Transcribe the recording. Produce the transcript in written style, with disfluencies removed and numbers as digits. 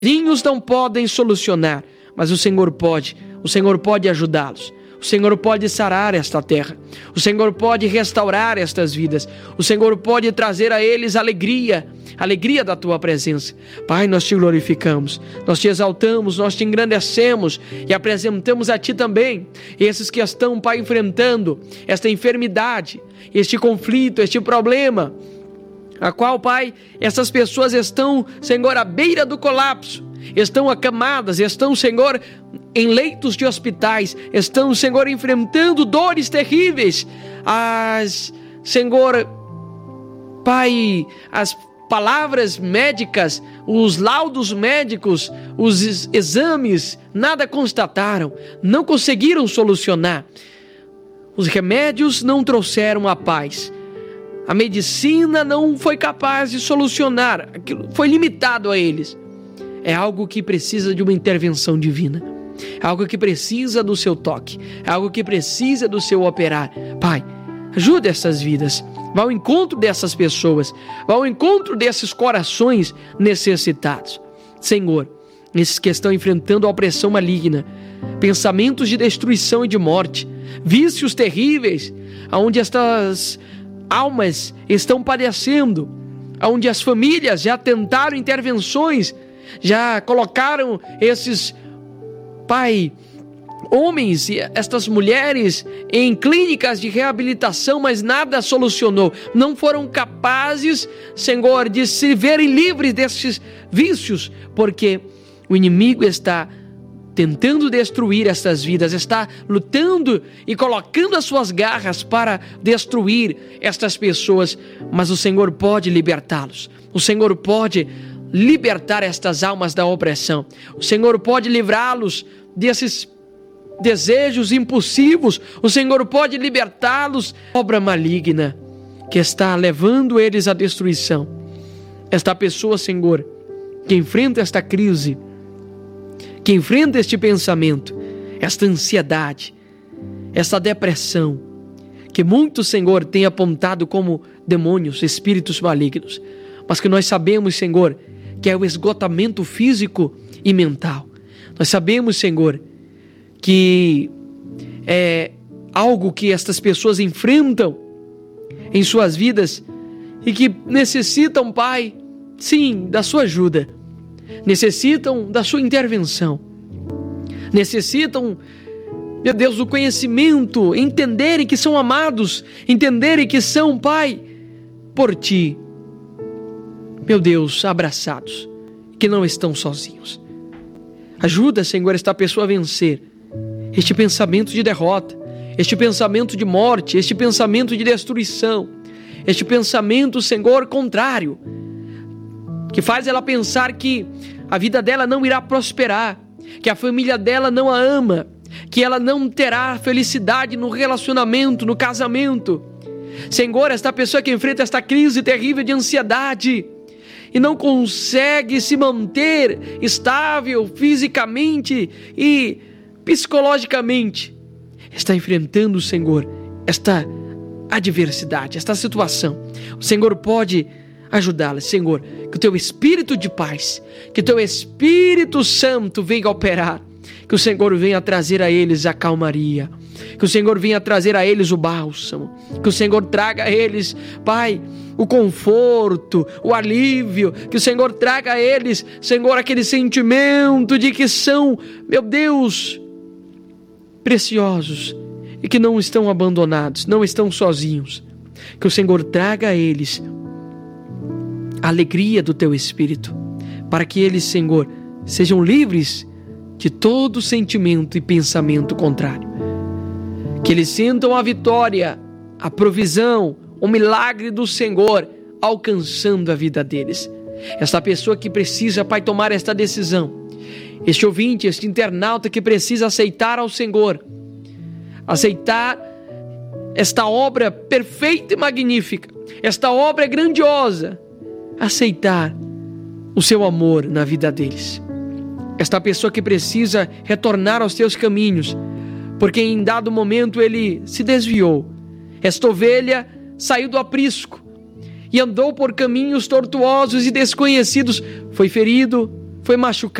Sozinhos não podem solucionar, mas o Senhor pode ajudá-los. O Senhor pode sarar esta terra. O Senhor pode restaurar estas vidas. O Senhor pode trazer a eles alegria da tua presença. Pai, nós te glorificamos, nós te exaltamos, nós te engrandecemos e apresentamos a ti também esses que estão, Pai, enfrentando esta enfermidade, este conflito, este problema, a qual, Pai, essas pessoas estão, Senhor, à beira do colapso, estão acamadas, estão, Senhor, em leitos de hospitais, estão, Senhor, enfrentando dores terríveis. Senhor, Pai, as palavras médicas, os laudos médicos, os exames, nada constataram, não conseguiram solucionar. Os remédios não trouxeram a paz. A medicina não foi capaz de solucionar, aquilo foi limitado a eles. É algo que precisa de uma intervenção divina, é algo que precisa do seu toque, é algo que precisa do seu operar. Pai, ajuda essas vidas, vá ao encontro dessas pessoas, vá ao encontro desses corações necessitados. Senhor, esses que estão enfrentando a opressão maligna, pensamentos de destruição e de morte, vícios terríveis, onde estas almas estão padecendo, onde as famílias já tentaram intervenções, já colocaram esses, Pai, homens e estas mulheres em clínicas de reabilitação, mas nada solucionou. Não foram capazes, Senhor, de se verem livres destes vícios, porque o inimigo está tentando destruir estas vidas, está lutando e colocando as suas garras para destruir estas pessoas, mas o Senhor pode libertá-los. O Senhor pode libertar estas almas da opressão. O Senhor pode livrá-los desses desejos impulsivos. O Senhor pode libertá-los da obra maligna que está levando eles à destruição. Esta pessoa, Senhor, que enfrenta esta crise, que enfrenta este pensamento, esta ansiedade, esta depressão, que muitos, Senhor, têm apontado como demônios, espíritos malignos, mas que nós sabemos, Senhor, que é o esgotamento físico e mental. Nós sabemos, Senhor, que é algo que estas pessoas enfrentam em suas vidas e que necessitam, Pai, sim, da sua ajuda, necessitam da sua intervenção, necessitam, meu Deus, do conhecimento, entenderem que são amados, entenderem que são, Pai, por Ti, meu Deus, abraçados, que não estão sozinhos. Ajuda, Senhor, esta pessoa a vencer este pensamento de derrota, este pensamento de morte, este pensamento de destruição, este pensamento, Senhor, contrário, que faz ela pensar que a vida dela não irá prosperar, que a família dela não a ama, que ela não terá felicidade no relacionamento, no casamento. Senhor, esta pessoa que enfrenta esta crise terrível de ansiedade e não consegue se manter estável fisicamente e psicologicamente, está enfrentando, Senhor, esta adversidade, esta situação. O Senhor pode ajudá-la, Senhor, que o Teu Espírito de paz, que o Teu Espírito Santo venha operar, que o Senhor venha trazer a eles a calmaria, que o Senhor venha trazer a eles o bálsamo, que o Senhor traga a eles, Pai, o conforto, o alívio, que o Senhor traga a eles, Senhor, aquele sentimento de que são, meu Deus, preciosos e que não estão abandonados, não estão sozinhos. Que o Senhor traga a eles a alegria do Teu Espírito, para que eles, Senhor, sejam livres de todo sentimento e pensamento contrário. Que eles sintam a vitória, a provisão, o milagre do Senhor alcançando a vida deles. Esta pessoa que precisa, Pai, tomar esta decisão, este ouvinte, este internauta que precisa aceitar ao Senhor, aceitar esta obra perfeita e magnífica, esta obra grandiosa, aceitar o Seu amor na vida deles. Esta pessoa que precisa retornar aos Teus caminhos, porque em dado momento ele se desviou. Esta ovelha saiu do aprisco e andou por caminhos tortuosos e desconhecidos, foi ferido, foi foi machucado.